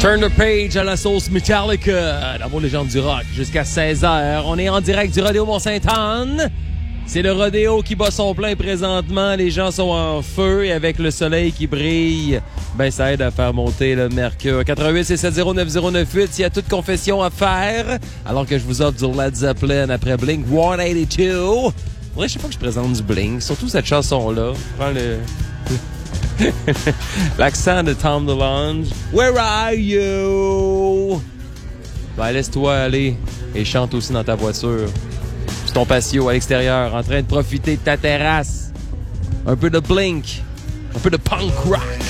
Turn the page à la sauce Metallica dans vos légendes du rock jusqu'à 16h. On est en direct du Rodéo Mont-Sainte-Anne. C'est le rodéo qui bat son plein présentement. Les gens sont en feu et avec le soleil qui brille, ben ça aide à faire monter le mercure. 88 670 9098 s'il y a toute confession à faire. Alors que je vous offre du Led Zeppelin après Blink 182. Faudrait chaque fois que je présente du Blink, surtout cette chanson-là. Prends le... l'accent de Tom DeLonge. Where are you? Ben, laisse-toi aller et chante aussi dans ta voiture. Sur ton patio à l'extérieur, en train de profiter de ta terrasse. Un peu de Blink, un peu de punk rock.